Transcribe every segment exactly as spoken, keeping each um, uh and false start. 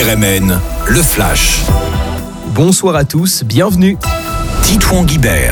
R M N, le Flash. Bonsoir à tous, bienvenue. Titouan Guibert.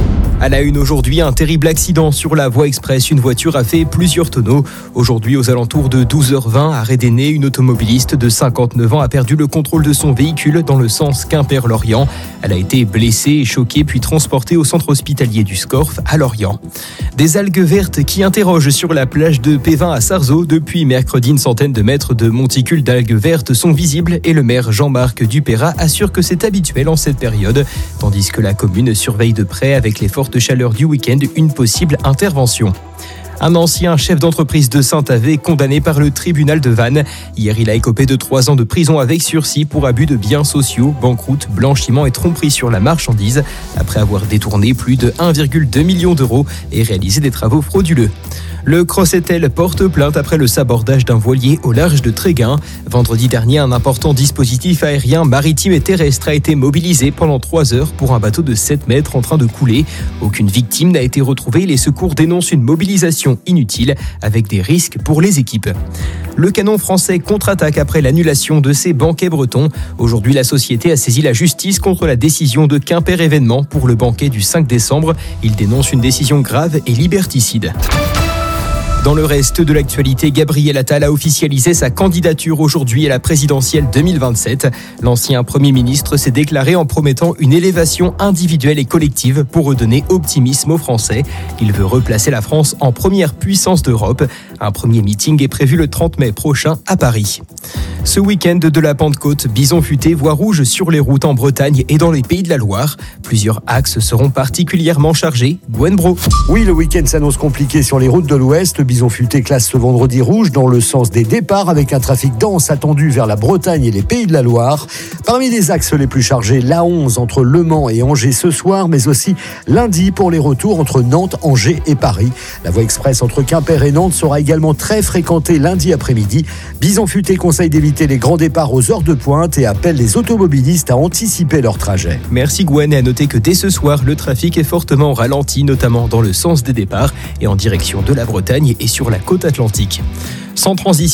À la une aujourd'hui, un terrible accident sur la voie express. Une voiture a fait plusieurs tonneaux. Aujourd'hui, aux alentours de douze heures vingt, à Rédéné, une automobiliste de cinquante-neuf ans a perdu le contrôle de son véhicule dans le sens Quimper-Lorient. Elle a été blessée et choquée, puis transportée au centre hospitalier du Scorff à Lorient. Des algues vertes qui interrogent sur la plage de Pévin à Sarzeau. Depuis mercredi, une centaine de mètres de monticules d'algues vertes sont visibles et le maire Jean-Marc Dupérat assure que c'est habituel en cette période, tandis que la commune surveille de près avec les fortes chaleur du week-end une possible intervention. Un ancien chef d'entreprise de Saint-Avé condamné par le tribunal de Vannes. Hier, il a écopé de trois ans de prison avec sursis pour abus de biens sociaux, banqueroute, blanchiment et tromperie sur la marchandise, après avoir détourné plus de un virgule deux million d'euros et réalisé des travaux frauduleux. Le Crossetel porte plainte après le sabordage d'un voilier au large de Tréguin. Vendredi dernier, un important dispositif aérien, maritime et terrestre a été mobilisé pendant trois heures pour un bateau de sept mètres en train de couler. Aucune victime n'a été retrouvée. Les secours dénoncent une mobilisation inutile avec des risques pour les équipes. Le canon français contre-attaque après l'annulation de ses banquets bretons. Aujourd'hui, la société a saisi la justice contre la décision de Quimper Événement pour le banquet du cinq décembre. Il dénonce une décision grave et liberticide. Dans le reste de l'actualité, Gabriel Attal a officialisé sa candidature aujourd'hui à la présidentielle deux mille vingt-sept. L'ancien Premier ministre s'est déclaré en promettant une élévation individuelle et collective pour redonner optimisme aux Français. Il veut replacer la France en première puissance d'Europe. Un premier meeting est prévu le trente mai prochain à Paris. Ce week-end de la Pentecôte, bison futé, voie rouge sur les routes en Bretagne et dans les Pays de la Loire. Plusieurs axes seront particulièrement chargés. Gwen Bro. Oui, le week-end s'annonce compliqué sur les routes de l'Ouest. Le bison futé classe ce vendredi rouge dans le sens des départs avec un trafic dense attendu vers la Bretagne et les Pays de la Loire. Parmi les axes les plus chargés, l'A onze entre Le Mans et Angers ce soir, mais aussi lundi pour les retours entre Nantes, Angers et Paris. La voie express entre Quimper et Nantes sera également très fréquentée lundi après-midi. Bison futé conseille d'éviter les grands départs aux heures de pointe et appelle les automobilistes à anticiper leur trajet. Merci Gwen, et à noter que dès ce soir, le trafic est fortement ralenti, notamment dans le sens des départs et en direction de la Bretagne et sur la côte atlantique. Sans transition.